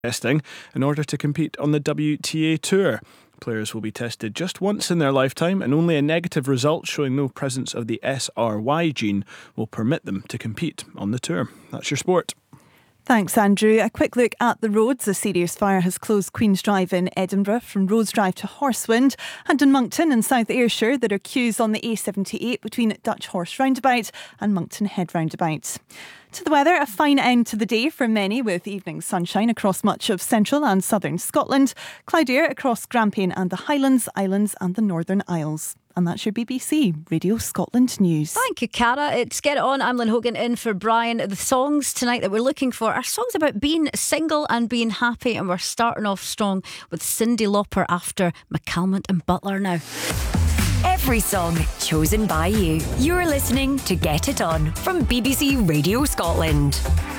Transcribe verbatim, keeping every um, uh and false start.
testing in order to compete on the W T A Tour. Players will be tested just once in their lifetime, and only a negative result showing no presence of the S R Y gene will permit them to compete on the tour. That's your sport. Thanks, Andrew. A quick look at the roads. A serious fire has closed Queen's Drive in Edinburgh from Rose Drive to Horsewind. And in Moncton in South Ayrshire, there are queues on the A seventy-eight between Dutch Horse Roundabout and Moncton Head Roundabout. To the weather, a fine end to the day for many, with evening sunshine across much of central and southern Scotland, cloudier across Grampian and the Highlands, Islands and the Northern Isles. And that's your B B C Radio Scotland news. Thank you, Cara. It's Get It On. I'm Lynn Hogan in for Brian. The songs tonight that we're looking for are songs about being single and being happy, and we're starting off strong with Cyndi Lauper after McCalmont and Butler now. Every song chosen by you. You're listening to Get It On from B B C Radio Scotland.